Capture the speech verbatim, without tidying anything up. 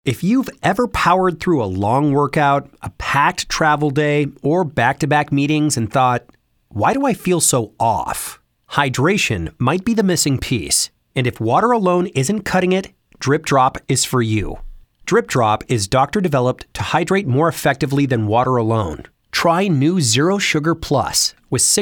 If you've ever powered through a long workout, a packed travel day, or back-to-back meetings and thought, why do I feel so off? Hydration might be the missing piece. And if water alone isn't cutting it, Drip Drop is for you. Drip Drop is doctor-developed to hydrate more effectively than water alone. Try new Zero Sugar Plus with six